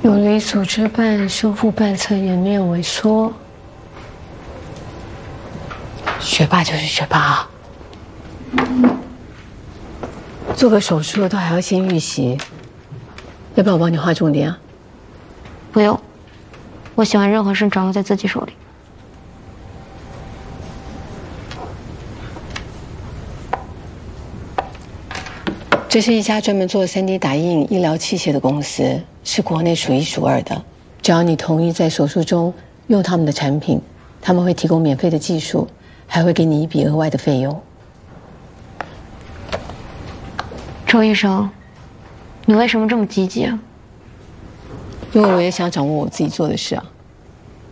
有离组织瓣修复瓣侧颜面萎缩。学霸就是学霸啊！做个手术都还要先预习，要不要我帮你画重点啊？ 不用，我喜欢任何事掌握在自己手里。 这是一家专门做3D 打印医疗器械的公司，是国内数一数二的。只要你同意在手术中用他们的产品，他们会提供免费的技术，还会给你一笔额外的费用。 周医生，你为什么这么积极啊？ 因为我也想掌握我自己做的事啊。